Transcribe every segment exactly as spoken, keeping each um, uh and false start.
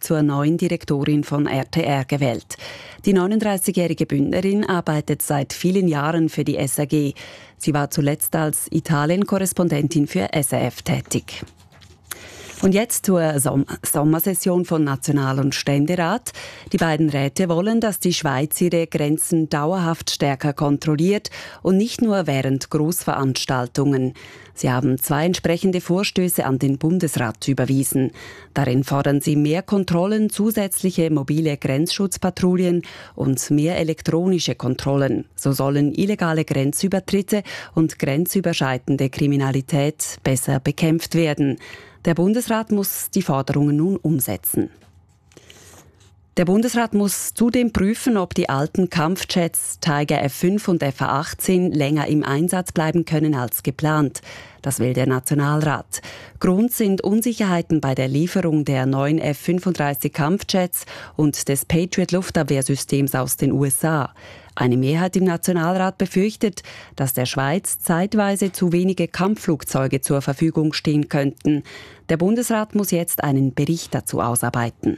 zur neuen Direktorin von R T R gewählt. Die neununddreißigjährige Bündnerin arbeitet seit vielen Jahren für die S R G. Sie war zuletzt als Italien-Korrespondentin für S R F tätig. Und jetzt zur Som- Sommersession von National- und Ständerat. Die beiden Räte wollen, dass die Schweiz ihre Grenzen dauerhaft stärker kontrolliert und nicht nur während Großveranstaltungen. Sie haben zwei entsprechende Vorstöße an den Bundesrat überwiesen. Darin fordern sie mehr Kontrollen, zusätzliche mobile Grenzschutzpatrouillen und mehr elektronische Kontrollen. So sollen illegale Grenzübertritte und grenzüberschreitende Kriminalität besser bekämpft werden. Der Bundesrat muss die Forderungen nun umsetzen. Der Bundesrat muss zudem prüfen, ob die alten Kampfjets Tiger F fünf und F A achtzehn länger im Einsatz bleiben können als geplant. Das will der Nationalrat. Grund sind Unsicherheiten bei der Lieferung der neuen F fünfunddreißig Kampfjets und des Patriot-Luftabwehrsystems aus den U S A. Eine Mehrheit im Nationalrat befürchtet, dass der Schweiz zeitweise zu wenige Kampfflugzeuge zur Verfügung stehen könnten. Der Bundesrat muss jetzt einen Bericht dazu ausarbeiten.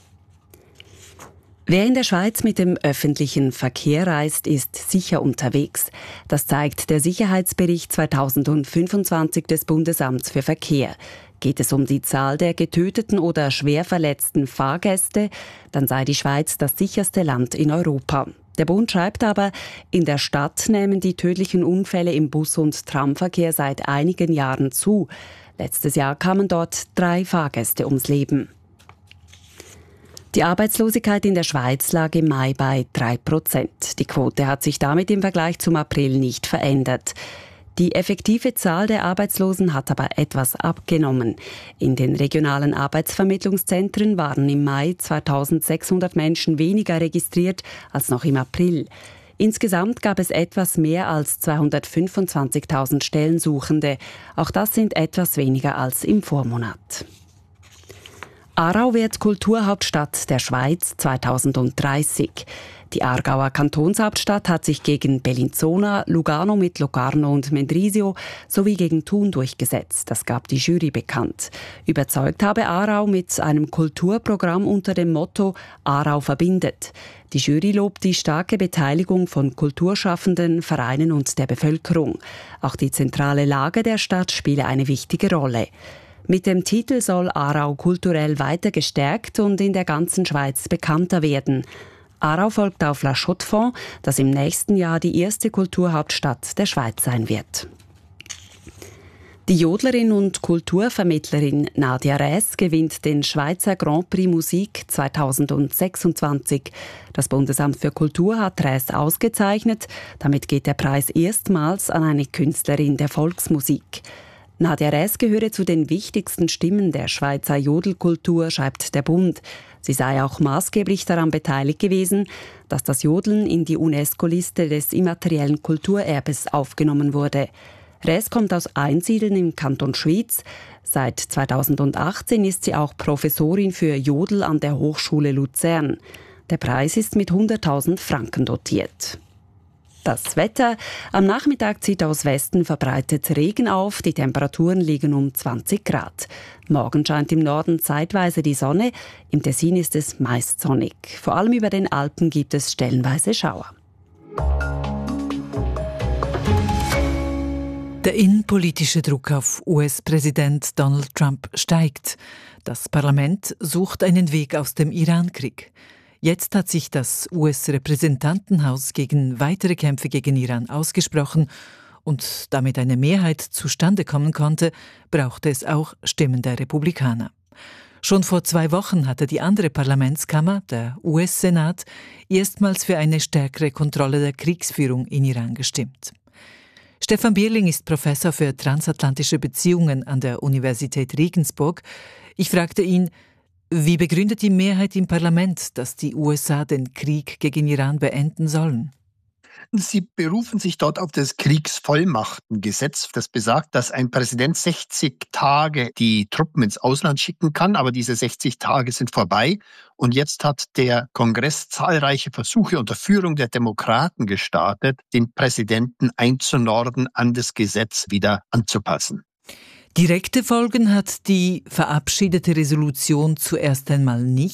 Wer in der Schweiz mit dem öffentlichen Verkehr reist, ist sicher unterwegs. Das zeigt der Sicherheitsbericht zweitausendfünfundzwanzig des Bundesamts für Verkehr. Geht es um die Zahl der getöteten oder schwer verletzten Fahrgäste, dann sei die Schweiz das sicherste Land in Europa. Der Bund schreibt aber, in der Stadt nehmen die tödlichen Unfälle im Bus- und Tramverkehr seit einigen Jahren zu. Letztes Jahr kamen dort drei Fahrgäste ums Leben. Die Arbeitslosigkeit in der Schweiz lag im Mai bei drei Prozent. Die Quote hat sich damit im Vergleich zum April nicht verändert. Die effektive Zahl der Arbeitslosen hat aber etwas abgenommen. In den regionalen Arbeitsvermittlungszentren waren im Mai zweitausendsechshundert Menschen weniger registriert als noch im April. Insgesamt gab es etwas mehr als zweihundertfünfundzwanzigtausend Stellensuchende. Auch das sind etwas weniger als im Vormonat. Aarau wird Kulturhauptstadt der Schweiz zweitausenddreißig. Die Aargauer Kantonshauptstadt hat sich gegen Bellinzona, Lugano mit Locarno und Mendrisio sowie gegen Thun durchgesetzt. Das gab die Jury bekannt. Überzeugt habe Aarau mit einem Kulturprogramm unter dem Motto «Aarau verbindet». Die Jury lobt die starke Beteiligung von Kulturschaffenden, Vereinen und der Bevölkerung. Auch die zentrale Lage der Stadt spiele eine wichtige Rolle. Mit dem Titel soll Aarau kulturell weiter gestärkt und in der ganzen Schweiz bekannter werden. Aarau folgt auf La Chaux-de-Fonds, das im nächsten Jahr die erste Kulturhauptstadt der Schweiz sein wird. Die Jodlerin und Kulturvermittlerin Nadia Räss gewinnt den Schweizer Grand Prix Musik zweitausendsechsundzwanzig. Das Bundesamt für Kultur hat Räss ausgezeichnet. Damit geht der Preis erstmals an eine Künstlerin der Volksmusik. Nadia Räss gehöre zu den wichtigsten Stimmen der Schweizer Jodelkultur, schreibt der Bund. Sie sei auch maßgeblich daran beteiligt gewesen, dass das Jodeln in die UNESCO-Liste des immateriellen Kulturerbes aufgenommen wurde. Räss kommt aus Einsiedeln im Kanton Schwyz. Seit zweitausendachtzehn ist sie auch Professorin für Jodel an der Hochschule Luzern. Der Preis ist mit hunderttausend Franken dotiert. Das Wetter. Am Nachmittag zieht aus Westen verbreitet Regen auf. Die Temperaturen liegen um zwanzig Grad. Morgen scheint im Norden zeitweise die Sonne. Im Tessin ist es meist sonnig. Vor allem über den Alpen gibt es stellenweise Schauer. Der innenpolitische Druck auf U S-Präsident Donald Trump steigt. Das Parlament sucht einen Weg aus dem Iran-Krieg. Jetzt hat sich das U S-Repräsentantenhaus gegen weitere Kämpfe gegen Iran ausgesprochen und damit eine Mehrheit zustande kommen konnte, brauchte es auch Stimmen der Republikaner. Schon vor zwei Wochen hatte die andere Parlamentskammer, der U S-Senat, erstmals für eine stärkere Kontrolle der Kriegsführung in Iran gestimmt. Stefan Bierling ist Professor für transatlantische Beziehungen an der Universität Regensburg. Ich fragte ihn, wie begründet die Mehrheit im Parlament, dass die U S A den Krieg gegen Iran beenden sollen? Sie berufen sich dort auf das Kriegsvollmachtengesetz, das besagt, dass ein Präsident sechzig Tage die Truppen ins Ausland schicken kann, aber diese sechzig Tage sind vorbei. Und jetzt hat der Kongress zahlreiche Versuche unter Führung der Demokraten gestartet, den Präsidenten einzunorden, an das Gesetz wieder anzupassen. Direkte Folgen hat die verabschiedete Resolution zuerst einmal nicht.